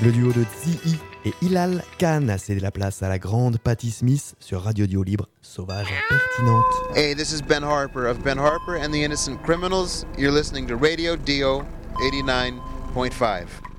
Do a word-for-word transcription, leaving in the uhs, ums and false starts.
Le duo de Zii et Hilal Khan a cédé la place à la grande Patti Smith sur Radio Dio Libre, sauvage et pertinente. Hey, this is Ben Harper of Ben Harper and the Innocent Criminals. You're listening to Radio Dio eighty-nine point five.